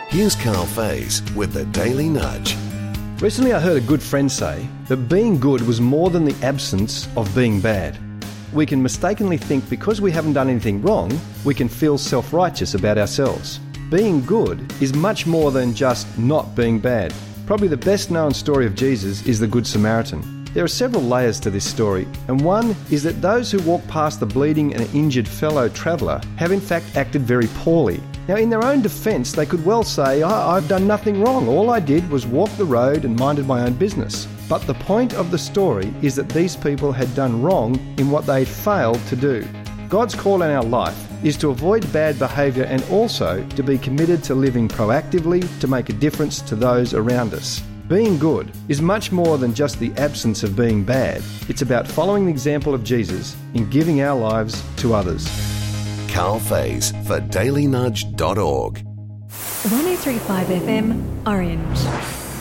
Here's Carl Faze with the Daily Nudge. Recently I heard a good friend say that being good was more than the absence of being bad. We can mistakenly think because we haven't done anything wrong, we can feel self-righteous about ourselves. Being good is much more than just not being bad. Probably the best known story of Jesus is the Good Samaritan. There are several layers to this story, and one is that those who walk past the bleeding and injured fellow traveller have in fact acted very poorly. Now, in their own defence, they could well say, I've done nothing wrong. All I did was walk the road and minded my own business. But the point of the story is that these people had done wrong in what they'd failed to do. God's call in our life is to avoid bad behaviour and also to be committed to living proactively to make a difference to those around us. Being good is much more than just the absence of being bad. It's about following the example of Jesus in giving our lives to others. Carl Faze for dailynudge.org. 103.5 FM, Orange.